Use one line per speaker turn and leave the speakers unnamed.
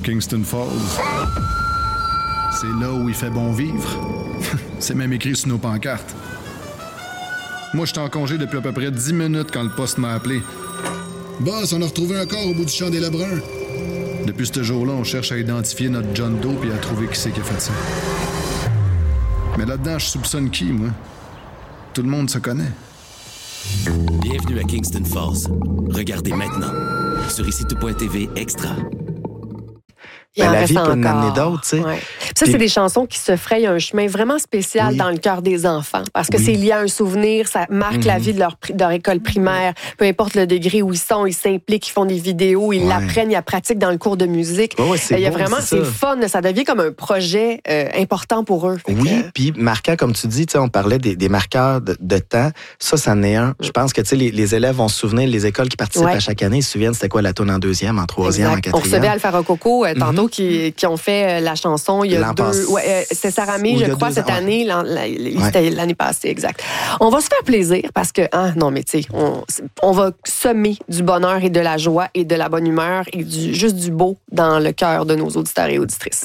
Kingston Falls. C'est là où il fait bon vivre. C'est même écrit sur nos pancartes. Moi, j'étais en congé depuis à peu près 10 minutes quand le poste m'a appelé.
Boss, on a retrouvé un corps au bout du champ des Lebrun.
Depuis ce jour-là, on cherche à identifier notre John Doe et à trouver qui c'est qui a fait ça. Mais là-dedans, je soupçonne qui, moi? Tout le monde se connaît.
Bienvenue à Kingston Falls. Regardez maintenant sur ICITO.tv Extra.
La vie peut en amener d'autres, tu sais.
Ouais. Ça, c'est des chansons qui se frayent un chemin vraiment spécial dans le cœur des enfants. Parce que c'est lié à un souvenir, ça marque la vie de leur école primaire. Peu importe le degré où ils sont, ils s'impliquent, ils font des vidéos, ils l'apprennent, ils la pratiquent dans le cours de musique. Il y a vraiment, c'est fun, ça devient comme un projet important pour eux.
Puis marquant, comme tu dis, on parlait des marqueurs de temps. Ça en est un. Je pense que les élèves vont se souvenir, les écoles qui participent à chaque année, ils se souviennent c'était quoi la tourne en deuxième, en troisième, en quatrième. On
recevait Alpha Rococo tantôt qui ont fait la chanson il y a c'est Sarah May, je crois, cette année. C'était l'année passée, exact. On va se faire plaisir parce que, non, mais tu sais, on va semer du bonheur et de la joie et de la bonne humeur et juste du beau dans le cœur de nos auditeurs et auditrices.